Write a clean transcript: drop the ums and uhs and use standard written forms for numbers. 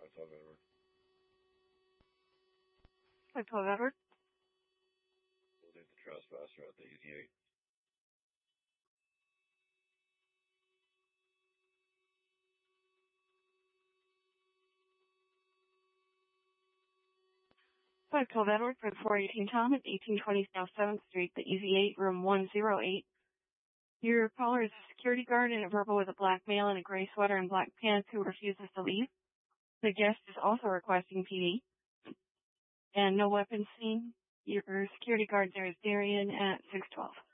512 Edward. 512 Edward. We'll do the trespasser at the Easy 8. Edward for the 418 Tom at 1820 South 7th Street, the Easy 8, room 108. Your caller is a security guard in a purple with a black male in a gray sweater and black pants who refuses to leave. The guest is also requesting PD. And no weapons seen. Your security guard there is Darian at 612.